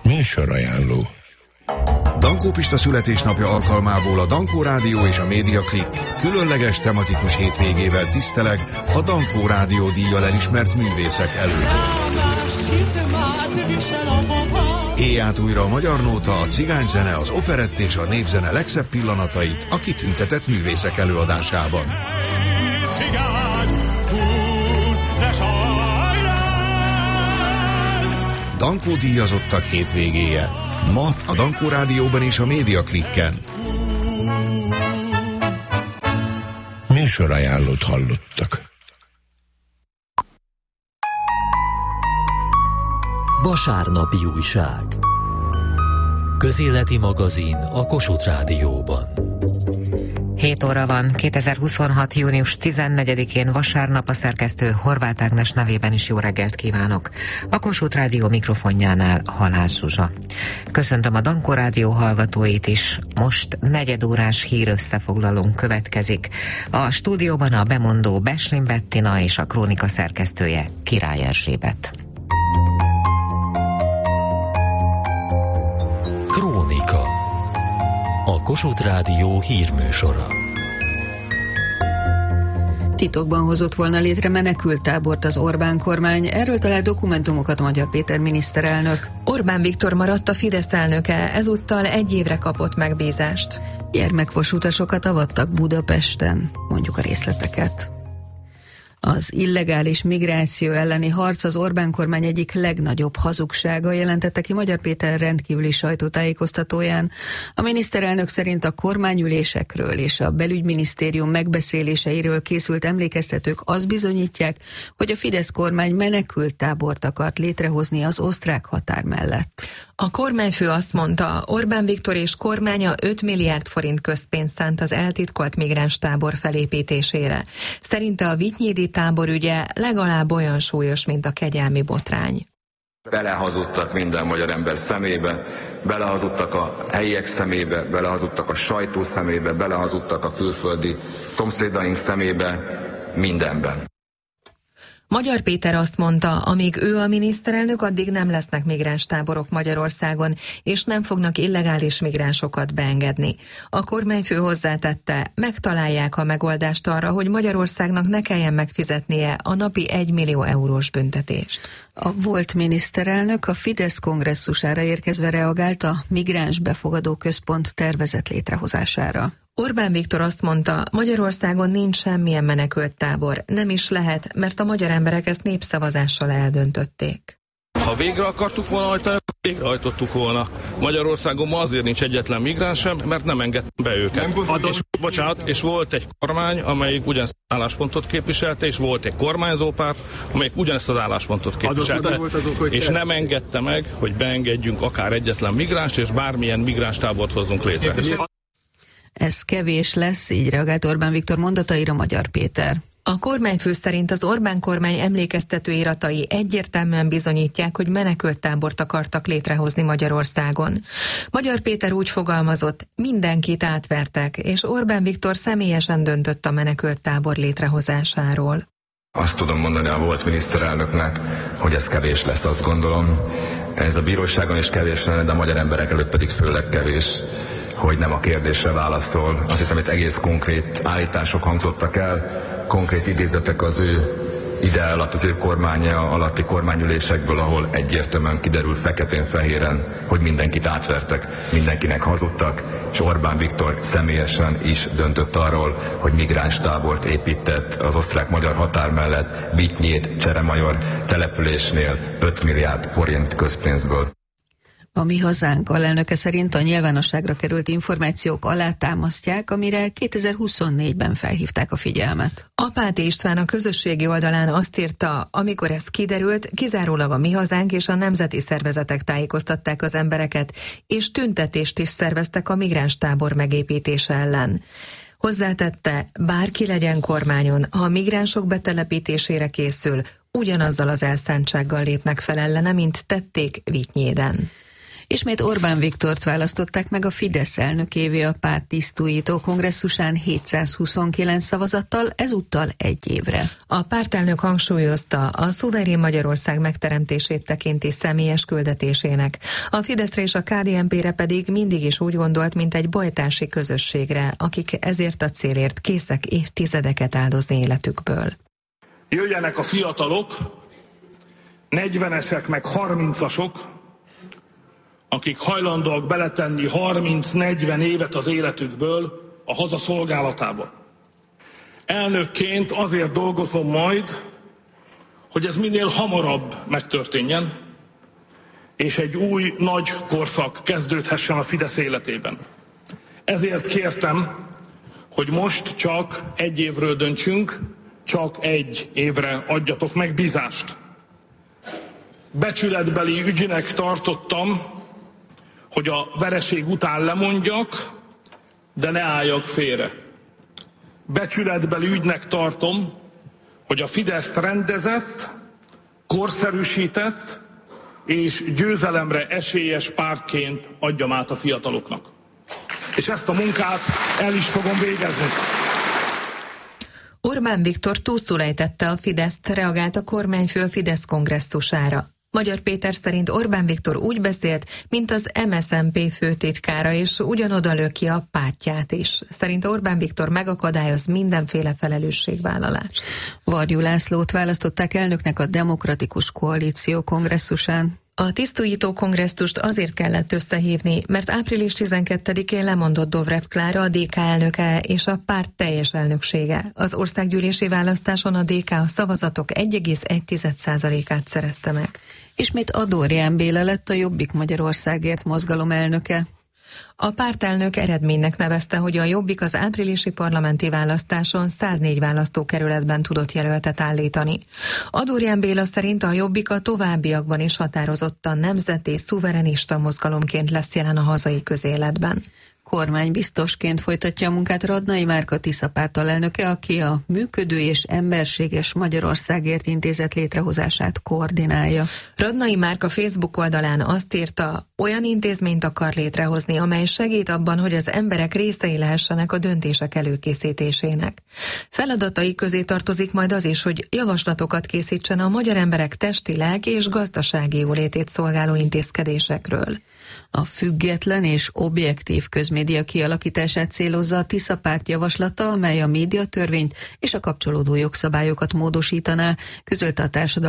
Műsorajánló. Dankó Pista születésnapja alkalmából a Dankó Rádió és a Média Klik különleges tematikus hétvégével tiszteleg a Dankó Rádió díjjal elismert művészek előtt. Éjját újra a magyar nóta, a cigányzene, az operett és a népzene legszebb pillanatait a kitüntetett művészek előadásában. Dankó díjazottak hétvégéje. Ma a Dankó Rádióban és a Média Klikken. Műsorajánlót hallottak. Vasárnapi újság. Közéleti magazin a Kossuth Rádióban. 7 óra van, 2026. június 14-én vasárnap, a szerkesztő Horváth Ágnes nevében is jó reggelt kívánok. A Kossuth Rádió mikrofonjánál Halász Zsuzsa. Köszöntöm a Dankó Rádió hallgatóit is. Most negyedórás hírösszefoglalónk következik. A stúdióban a bemondó Beslin Bettina és a krónika szerkesztője Király Erzsébet. Krónika. A Kossuth Rádió hírműsora. Titokban hozott volna létre menekülttábort az Orbán kormány, erről talált dokumentumokat Magyar Péter miniszterelnök. Orbán Viktor maradt a Fidesz elnöke, ezúttal 1 évre kapott megbízást. Gyermekvasutasokat avattak Budapesten, mondjuk a részleteket. Az illegális migráció elleni harc az Orbán kormány egyik legnagyobb hazugsága, jelentette ki Magyar Péter rendkívüli sajtótájékoztatóján. A miniszterelnök szerint a kormányülésekről és a belügyminisztérium megbeszéléseiről készült emlékeztetők azt bizonyítják, hogy a Fidesz kormány menekülttábort akart létrehozni az osztrák határ mellett. A kormányfő azt mondta, Orbán Viktor és kormánya 5 milliárd forint közpénzt szánt az eltitkolt migránstábor felépítésére. Szerinte a vitynyédi tábor ügye legalább olyan súlyos, mint a kegyelmi botrány. Belehazudtak minden magyar ember szemébe, belehazudtak a helyiek szemébe, belehazudtak a sajtó szemébe, belehazudtak a külföldi szomszédaink szemébe, mindenben. Magyar Péter azt mondta, amíg ő a miniszterelnök, addig nem lesznek migránstáborok Magyarországon, és nem fognak illegális migránsokat beengedni. A kormányfő hozzátette, megtalálják a megoldást arra, hogy Magyarországnak ne kelljen megfizetnie a napi 1 millió eurós büntetést. A volt miniszterelnök a Fidesz kongresszusára érkezve reagált a migráns befogadó központ tervezett létrehozására. Orbán Viktor azt mondta, Magyarországon nincs semmilyen menekülttábor, nem is lehet, mert a magyar emberek ezt népszavazással eldöntötték. Ha végre akartuk volna hajtani, végrehajtottuk volna. Magyarországon ma azért nincs egyetlen migráns sem, mert nem engedtem be őket. És volt egy kormány, amelyik ugyanezt az álláspontot képviselte, és volt egy kormányzópárt, amelyik ugyanezt az álláspontot képviselte, és nem engedte meg, hogy beengedjünk akár egyetlen migránst, és bármilyen migránstábort hozzunk létre. Ez kevés lesz, így reagált Orbán Viktor mondataira Magyar Péter. A kormányfő szerint az Orbán kormány emlékeztető iratai egyértelműen bizonyítják, hogy menekülttábort akartak létrehozni Magyarországon. Magyar Péter úgy fogalmazott, mindenkit átvertek, és Orbán Viktor személyesen döntött a menekülttábor létrehozásáról. Azt tudom mondani a volt miniszterelnöknek, hogy ez kevés lesz, azt gondolom. Ez a bíróságon is kevés lenne, de a magyar emberek előtt pedig főleg kevés, hogy nem a kérdésre válaszol. Azt hiszem, itt egész konkrét állítások hangzottak el, konkrét idézetek az ő ide alatt, az ő kormánya alatti kormányülésekből, ahol egyértelműen kiderül feketén-fehéren, hogy mindenkit átvertek, mindenkinek hazudtak, és Orbán Viktor személyesen is döntött arról, hogy migránstábort épített az osztrák-magyar határ mellett Vitynyéd Cseremajor településnél 5 milliárd forint közpénzből. A Mi Hazánk alelnöke szerint a nyilvánosságra került információk alátámasztják, amire 2024-ben felhívták a figyelmet. Apáti István a közösségi oldalán azt írta, amikor ez kiderült, kizárólag a Mi Hazánk és a nemzeti szervezetek tájékoztatták az embereket, és tüntetést is szerveztek a migránstábor megépítése ellen. Hozzátette, bárki legyen kormányon, ha a migránsok betelepítésére készül, ugyanazzal az elszántsággal lépnek fel ellene, mint tették Vitynyéden. Ismét Orbán Viktort választották meg a Fidesz elnökévé a párt tisztújító kongresszusán 729 szavazattal, ezúttal 1 évre. A pártelnök hangsúlyozta, a szuverén Magyarország megteremtését tekinti személyes küldetésének. A Fideszre és a KDNP-re pedig mindig is úgy gondolt, mint egy bajtársi közösségre, akik ezért a célért készek évtizedeket áldozni életükből. Jöjjenek a fiatalok, 40-esek meg 30-asok, akik hajlandóak beletenni 30-40 évet az életükből a haza szolgálatába. Elnökként azért dolgozom majd, hogy ez minél hamarabb megtörténjen, és egy új nagy korszak kezdődhessen a Fidesz életében. Ezért kértem, hogy most csak 1 évről döntsünk, csak 1 évre adjatok megbízást. Becsületbeli ügynek tartottam, hogy a vereség után lemondjak, de ne álljak félre. Becsületbeli ügynek tartom, hogy a Fideszt rendezett, korszerűsített és győzelemre esélyes pártként adjam át a fiataloknak. És ezt a munkát el is fogom végezni. Orbán Viktor túlszul ejtette a Fideszt, reagált a kormányfő a Fidesz kongresszusára. Magyar Péter szerint Orbán Viktor úgy beszélt, mint az MSZNP főtitkára, és ugyanoda lő ki a pártját is. Szerint Orbán Viktor megakadályoz mindenféle felelősségvállalást. Varjú Lászlót választották elnöknek a Demokratikus Koalíció kongresszusán. A tisztújító kongresszust azért kellett összehívni, mert április 12-én lemondott Dobrev Klára, a DK elnöke és a párt teljes elnöksége. Az országgyűlési választáson a DK a szavazatok 1,1%-át szerezte meg. Ismét Adorján Béla lett a Jobbik Magyarországért mozgalom elnöke. A pártelnök eredménynek nevezte, hogy a Jobbik az áprilisi parlamenti választáson 104 választókerületben tudott jelöltet állítani. Adorján Béla szerint a Jobbik a továbbiakban is határozottan nemzeti, szuverenista mozgalomként lesz jelen a hazai közéletben. Kormánybiztosként folytatja a munkát Radnai Márka Tiszapárt alelnöke, aki a működő és emberséges Magyarországért intézet létrehozását koordinálja. Radnai Márka Facebook oldalán azt írta, olyan intézményt akar létrehozni, amely segít abban, hogy az emberek részei lehessenek a döntések előkészítésének. Feladatai közé tartozik majd az is, hogy javaslatokat készítsen a magyar emberek testi, lelki és gazdasági jólétét szolgáló intézkedésekről. A független és objektív közmédia kialakítását célozza a Tiszapárt javaslata, amely a médiatörvényt és a kapcsolódó jogszabályokat módosítaná, közölte a társadalmi